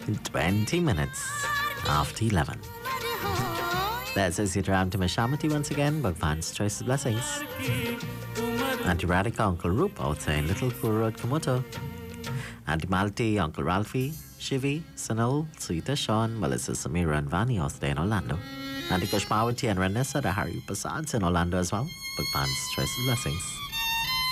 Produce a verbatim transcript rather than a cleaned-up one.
twenty minutes after eleven. There's Associate Ram to Mashamati once again, but fans' choice of blessings. Auntie Radhika, Uncle Roop outside Little Poor Road, Komoto. Auntie Malti, Uncle Ralphie, Shivi, Sanol, Sweeta, Sean, Melissa, Samira, and Vani all stay in Orlando. Auntie Kushmawati and Ranessa, the Harry Prasads in Orlando as well, but fans' choice of blessings.